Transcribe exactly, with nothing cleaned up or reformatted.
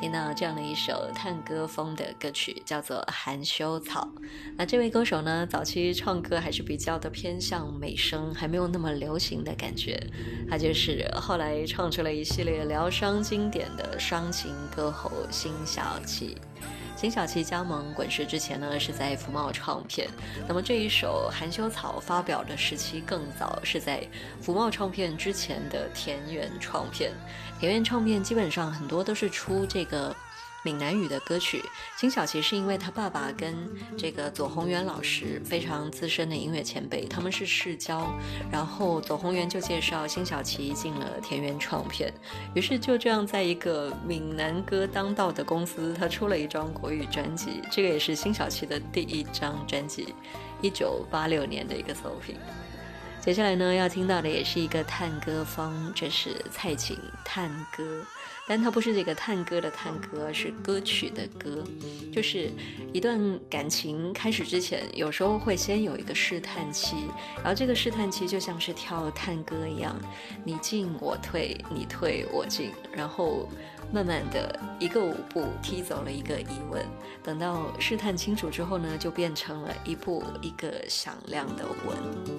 听到这样的一首探歌风的歌曲，叫做《含羞草》。那这位歌手呢，早期唱歌还是比较的偏向美声，还没有那么流行的感觉。他就是后来唱出了一系列疗伤经典的伤情歌喉辛晓琪。辛晓琪加盟滚石之前呢，是在福茂唱片。那么这一首《含羞草》发表的时期更早，是在福茂唱片之前的田园唱片。田园唱片基本上很多都是出这个闽南语的歌曲。辛晓琪是因为他爸爸跟这个左宏元老师非常资深的音乐前辈，他们是世交，然后左宏元就介绍辛晓琪进了田园唱片，于是就这样在一个闽南歌当道的公司，他出了一张国语专辑，这个也是辛晓琪的第一张专辑，一九八六年的一个作品。接下来呢，要听到的也是一个探歌风，这是蔡琴探歌，但它不是这个探歌的探歌，是歌曲的歌。就是一段感情开始之前，有时候会先有一个试探期，然后这个试探期就像是跳探歌一样，你进我退，你退我进，然后慢慢的一个舞步踢走了一个疑问，等到试探清楚之后呢，就变成了一步一个响亮的吻。